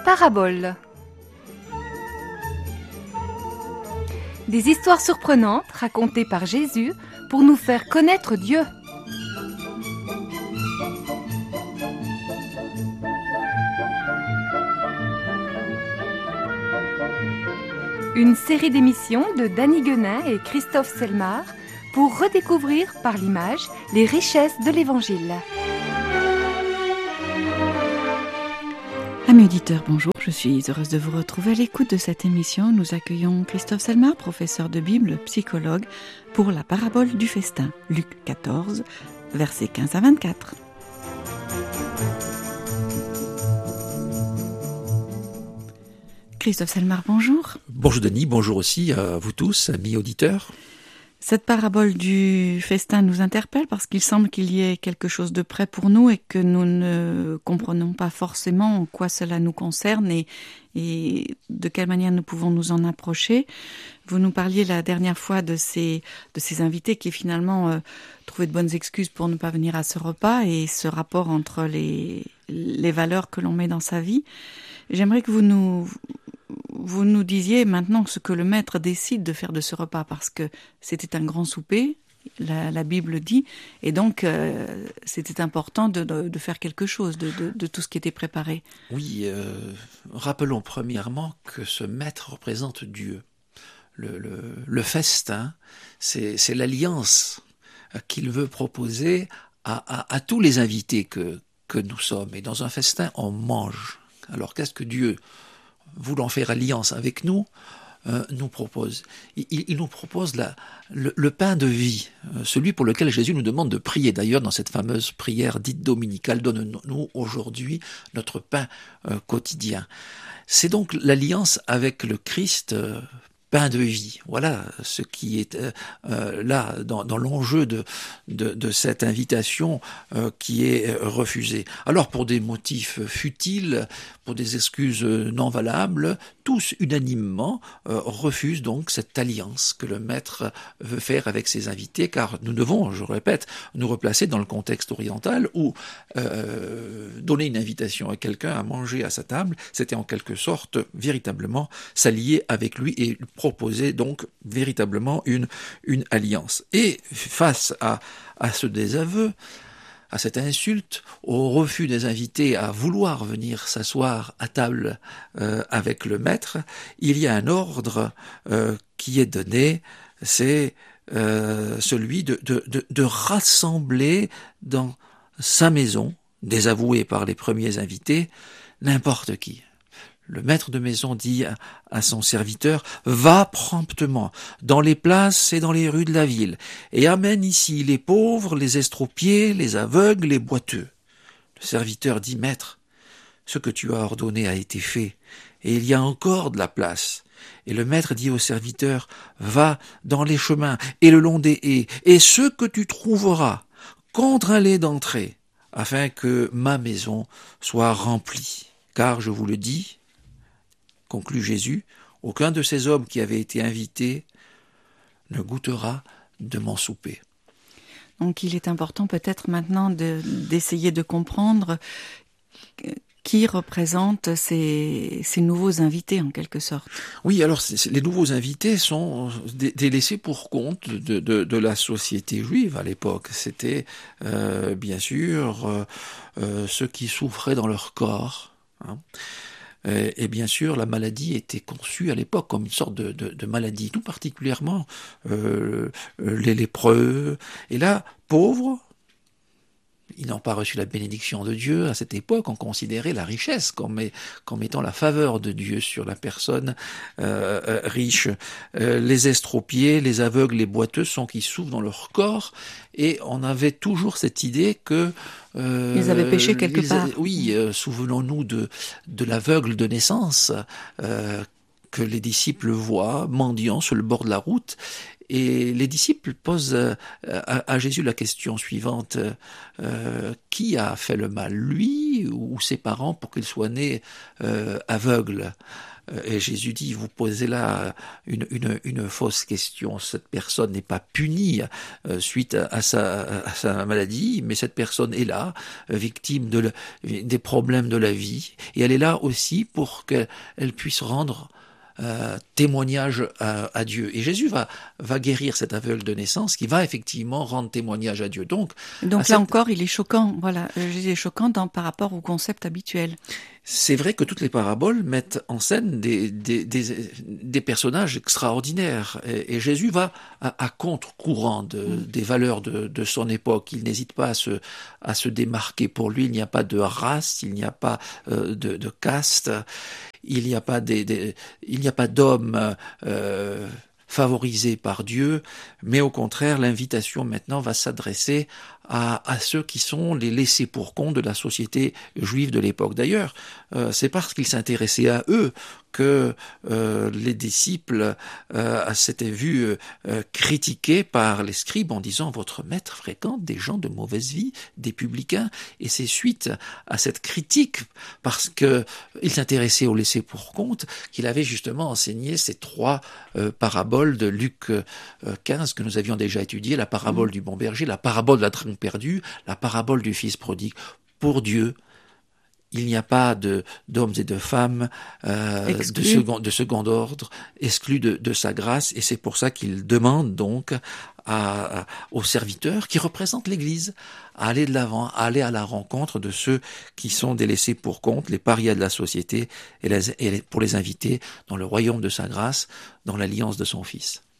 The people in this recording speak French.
Paraboles. Des histoires surprenantes racontées par Jésus pour nous faire connaître Dieu. Une série d'émissions de Danny Guenin et Christophe Selmar pour redécouvrir par l'image les richesses de l'Évangile. Amis auditeurs, bonjour, je suis heureuse de vous retrouver à l'écoute de cette émission. Nous accueillons Christophe Selmar, professeur de Bible, psychologue, pour la parabole du festin, Luc 14, versets 15 à 24. Christophe Selmar, bonjour. Bonjour Denis, bonjour aussi à vous tous, amis auditeurs. Cette parabole du festin nous interpelle parce qu'il semble qu'il y ait quelque chose de près pour nous et que nous ne comprenons pas forcément en quoi cela nous concerne et de quelle manière nous pouvons nous en approcher. Vous nous parliez la dernière fois de ces invités qui finalement trouvaient de bonnes excuses pour ne pas venir à ce repas et ce rapport entre les valeurs que l'on met dans sa vie. J'aimerais que vous nous disiez maintenant ce que le maître décide de faire de ce repas, parce que c'était un grand souper, la Bible dit, et donc c'était important de faire quelque chose de tout ce qui était préparé. Oui, rappelons premièrement que ce maître représente Dieu. Le festin, c'est l'alliance qu'il veut proposer à tous les invités que nous sommes. Et dans un festin, on mange. Alors qu'est-ce que Dieu, voulant faire alliance avec nous, nous propose? Il nous propose le pain de vie, celui pour lequel Jésus nous demande de prier. D'ailleurs, dans cette fameuse prière dite dominicale, donne-nous aujourd'hui notre pain quotidien. C'est donc l'alliance avec le Christ, pain de vie. Voilà ce qui est là dans l'enjeu de cette invitation qui est refusée. Alors pour des motifs futiles, pour des excuses non valables, tous unanimement refusent donc cette alliance que le maître veut faire avec ses invités, car nous devons, je répète, nous replacer dans le contexte oriental où donner une invitation à quelqu'un à manger à sa table, c'était en quelque sorte véritablement s'allier avec lui et proposer donc véritablement une alliance. Et face à ce désaveu, à cette insulte, au refus des invités à vouloir venir s'asseoir à table avec le maître, il y a un ordre qui est donné, c'est celui de rassembler dans sa maison, désavoué par les premiers invités, n'importe qui. Le maître de maison dit à son serviteur « Va promptement dans les places et dans les rues de la ville, et amène ici les pauvres, les estropiés, les aveugles, les boiteux. » Le serviteur dit « Maître, ce que tu as ordonné a été fait, et il y a encore de la place. » Et le maître dit au serviteur « Va dans les chemins et le long des haies, et ce que tu trouveras, contrains-les d'entrer, afin que ma maison soit remplie. Car je vous le dis, conclut Jésus, aucun de ces hommes qui avaient été invités ne goûtera de mon souper. » Donc il est important peut-être maintenant d'essayer de comprendre qui représente ces nouveaux invités en quelque sorte. Oui, alors les nouveaux invités sont des laissés pour compte de la société juive à l'époque. C'était bien sûr ceux qui souffraient dans leur corps, hein. Et bien sûr, la maladie était conçue à l'époque comme une sorte de maladie, tout particulièrement les lépreux. Et là, pauvres, ils n'ont pas reçu la bénédiction de Dieu. À cette époque, on considérait la richesse comme étant la faveur de Dieu sur la personne riche. Les estropiés, les aveugles, les boiteux sont qui souffrent dans leur corps, et on avait toujours cette idée que ils avaient péché quelque part. Oui, souvenons-nous de l'aveugle de naissance que les disciples voient mendiant sur le bord de la route. Et les disciples posent à Jésus la question suivante, qui a fait le mal, lui ou ses parents, pour qu'il soit né aveugle? Et Jésus dit, vous posez là une fausse question. Cette personne n'est pas punie suite à sa maladie, mais cette personne est là, victime des problèmes de la vie. Et elle est là aussi pour qu'elle puisse rendre témoignage à Dieu. Et Jésus va guérir cet aveugle de naissance qui va effectivement rendre témoignage à Dieu. Donc là encore, il est choquant. Voilà, Jésus est choquant par rapport au concept habituel. C'est vrai que toutes les paraboles mettent en scène des personnages extraordinaires. Et Jésus va à contre-courant des valeurs de son époque. Il n'hésite pas à se démarquer. Pour lui, il n'y a pas de race, il n'y a pas de caste. Il n'y a pas d'homme favorisé par Dieu, mais au contraire, l'invitation maintenant va s'adresser à ceux qui sont les laissés pour compte de la société juive de l'époque. D'ailleurs, c'est parce qu'il s'intéressait à eux que les disciples s'étaient vus critiqués par les scribes en disant « Votre maître fréquente des gens de mauvaise vie, des publicains ». Et c'est suite à cette critique, parce qu'il s'intéressait aux laissés pour compte, qu'il avait justement enseigné ces 3 paraboles de Luc 15 que nous avions déjà étudiées, la parabole du bon berger, la parabole de la drachme perdue, la parabole du fils prodigue. Pour Dieu, il n'y a pas d'hommes et de femmes de second ordre exclus de sa grâce, et c'est pour ça qu'il demande donc aux serviteurs qui représentent l'Église à aller de l'avant, à aller à la rencontre de ceux qui sont délaissés pour compte, les parias de la société, et pour les inviter dans le royaume de sa grâce, dans l'alliance de son Fils.